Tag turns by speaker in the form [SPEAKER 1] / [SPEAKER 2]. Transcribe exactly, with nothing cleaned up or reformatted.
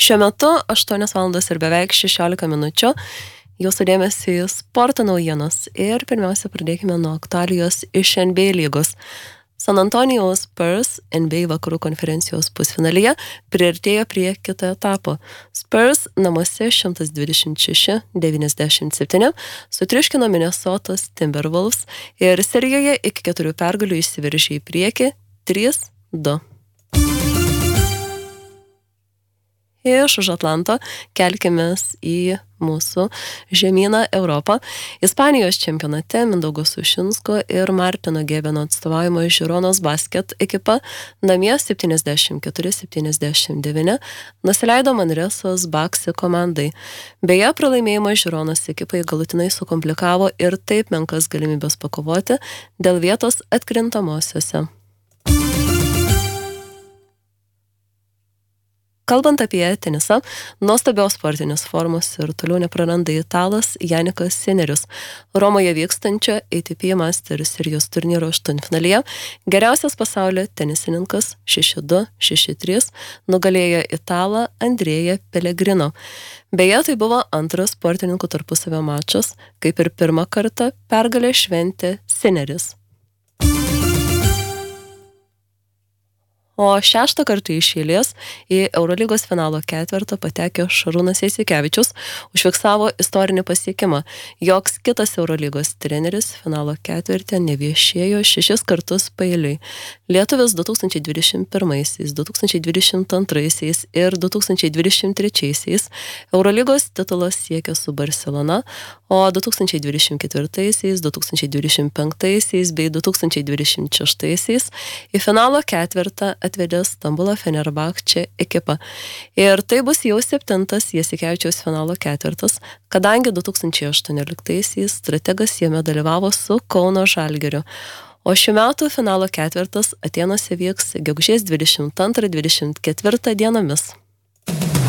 [SPEAKER 1] Šiuo metu aštuonios valandos ir beveik šešiolika minučių. Jūsų dėmesį į sporto naujienas ir pirmiausia pradėkime nuo aktualijos iš N B A lygos. San Antonijaus Spurs N B A vakarų konferencijos pusfinalyje priartėjo prie kito etapo. Spurs namuose šimtas dvidešimt šeši devyniasdešimt septyni sutriuškino Minnesotos Timberwolves ir serijoje iki keturių pergalių išsiveržė į priekį trys du. Iš už Atlanto kelkimės į mūsų žemyną Europą. Ispanijos čempionate Mindaugo Sušinsko ir Martino Gebeno atstovaujama Žironos Basket ekipa namie septyniasdešimt keturi septyniasdešimt devyni nusileido Manresos Baxi komandai. Beje, pralaimėjimą Žironos ekipai galutinai sukomplikavo ir taip menkas galimybės pakovoti dėl vietos atkrintamosiose. Kalbant apie tenisą, nuostabios sportinės formos ir toliau nepraranda italas Janikas Sinneris. Romoje vykstančio A T P Masters serijos turnyro aštuntfinalyje geriausias pasaulio tenisininkas šeši du šeši trys nugalėjo italą Andrėją Pellegrino. Beje, tai buvo antras sportininkų tarpusavio mačas, kaip ir pirmą kartą pergalę šventė Sinneris. O šeštą kartą iš eilės į Eurolygos finalo ketvertą patekė Šarūnas Jasikevičius, užfiksavo istorinį pasiekimą. Joks kitas Eurolygos treneris finalo ketvirtį neviešėjo šešis kartus paeiliui. Lietuvis du tūkstančiai dvidešimt pirmaisiais, du tūkstančiai dvidešimt antraisiais ir du tūkstančiai dvidešimt trečiaisiais Eurolygos titulas siekė su Barcelona, o du tūkstančiai dvidešimt ketvirtaisiais, du tūkstančiai dvidešimt penktaisiais bei du tūkstančiai dvidešimt šeštaisiais į finalo ketvertą atvedė Stambulo Fenerbahče ekipą. Ir tai bus jau septintas Jasikevičiaus finalo ketvirtas, kadangi du tūkstančiai aštuonioliktaisiais strategas jame dalyvavo su Kauno Žalgiriu. O šių metų finalo ketvirtas Atėnuose vyks gegužės dvidešimt antrą dvidešimt ketvirtą dienomis.